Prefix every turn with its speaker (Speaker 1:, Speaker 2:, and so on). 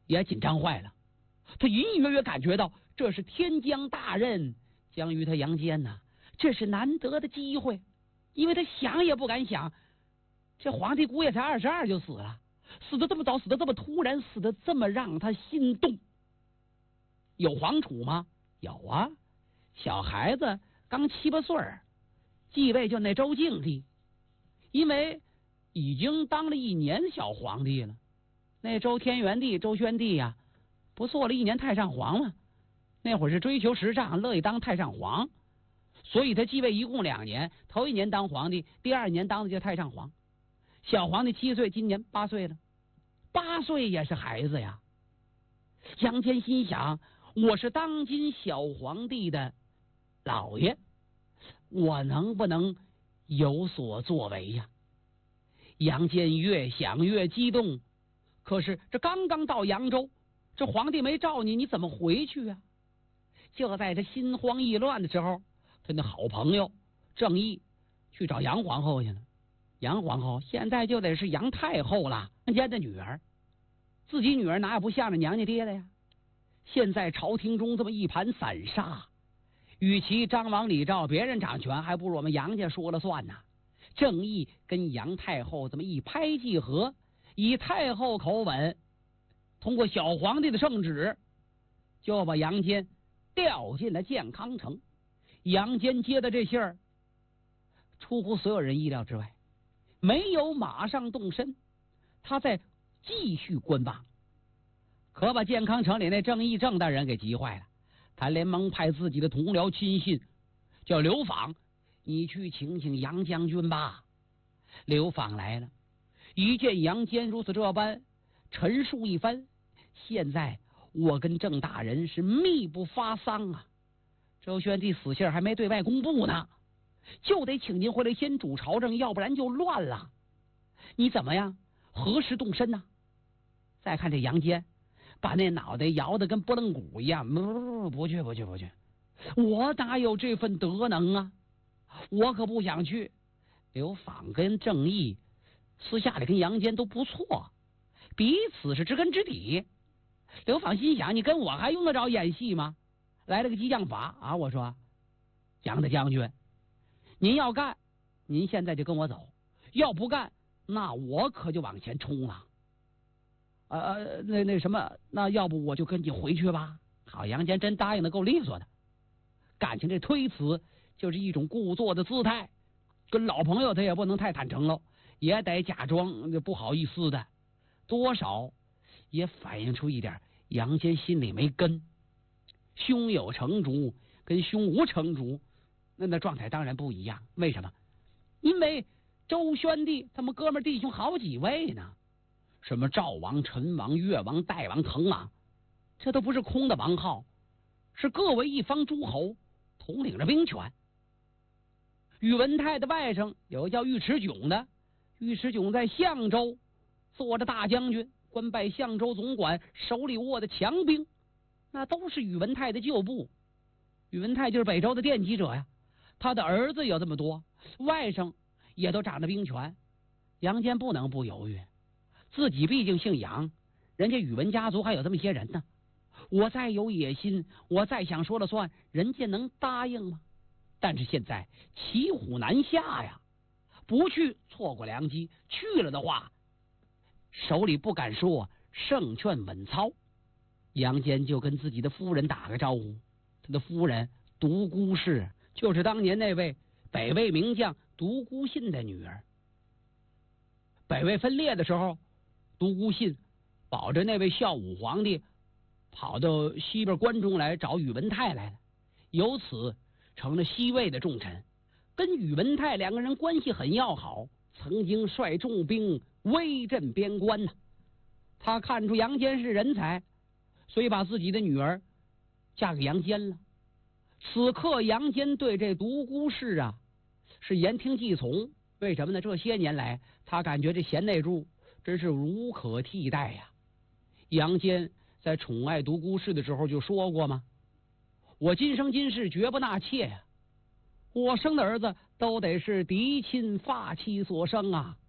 Speaker 1: 也紧张坏了。他隐隐约约感觉到这是天降大任将于他杨坚呐，这是难得的机会，因为他想也不敢想，这皇帝姑爷才22就死了，死得这么早，死得这么突然，死得这么让他心动。有皇储吗？有啊，小孩子刚7、8岁，继位就那周敬帝，因为已经当了1年小皇帝了。那周天元帝、周宣帝呀，不做了1年太上皇吗？那会儿是追求时尚，乐意当太上皇，所以他继位一共2年，头1年当皇帝，第2年当的就太上皇。小皇帝7岁，今年8岁了，8岁也是孩子呀。杨坚心想，我是当今小皇帝的老爷，我能不能有所作为呀？杨坚越想越激动，可是这刚刚到扬州，这皇帝没召你，你怎么回去啊？就在这心慌意乱的时候，他那好朋友郑义去找杨皇后去了。杨皇后现在就得是杨太后了，人家的女儿，自己女儿哪也不向着娘家爹的呀。现在朝廷中这么一盘散沙，与其张王李赵别人掌权，还不如我们杨家说了算呐。郑义跟杨太后这么一拍即合，以太后口吻，通过小皇帝的圣旨，就把杨坚调进了建康城。杨坚接的这信儿，出乎所有人意料之外，没有马上动身，他在继续观望，可把建康城里那郑义郑大人给急坏了。他连忙派自己的同僚亲信叫刘昉，你去请杨将军吧。刘昉来了，一见杨坚如此这般陈述一番，现在我跟郑大人是密不发丧啊，周宣帝死信还没对外公布呢，就得请您回来先主朝政，要不然就乱了。你怎么样？何时动身呢？再看这杨坚，把那脑袋摇得跟拨楞鼓一样，不去，我哪有这份德能啊？我可不想去。刘昉跟郑义私下里跟杨坚都不错，彼此是知根知底。刘昉心想，你跟我还用得着演戏吗？来了个激将法啊！我说，杨大将军，您要干，您现在就跟我走；要不干，那我可就往前冲了。那什么，那要不我就跟你回去吧。好，杨坚真答应的够利索的，感情这推辞就是一种故作的姿态，跟老朋友他也不能太坦诚了，也得假装不好意思的，多少也反映出一点杨坚心里没根。胸有成竹跟胸无成竹那状态当然不一样。为什么？因为周宣帝他们哥们弟兄好几位呢，什么赵王、陈王、越王、代王、滕王，这都不是空的王号，是各为一方诸侯，统领着兵权。宇文泰的外甥有个叫尉迟迥的，尉迟迥在相州做着大将军，官拜相州总管，手里握的强兵，那都是宇文泰的旧部。宇文泰就是北周的奠基者呀，他的儿子有这么多，外甥也都掌着兵权。杨坚不能不犹豫，自己毕竟姓杨，人家宇文家族还有这么些人呢。我再有野心，我再想说了算，人家能答应吗？但是现在骑虎难下呀，不去错过良机，去了的话，手里不敢说胜券稳操。杨坚就跟自己的夫人打个招呼，他的夫人独孤氏就是当年那位北魏名将独孤信的女儿。北魏分裂的时候，独孤信保着那位孝武皇帝跑到西边关中来找宇文泰来了，由此成了西魏的重臣，跟宇文泰两个人关系很要好，曾经率重兵威震边关呢。他看出杨坚是人才，所以把自己的女儿嫁给杨坚了。此刻杨坚对这独孤氏啊是言听计从，为什么呢？这些年来他感觉这贤内助真是无可替代呀。杨坚在宠爱独孤氏的时候就说过吗？我今生今世绝不纳妾呀，我生的儿子都得是嫡亲发妻所生啊。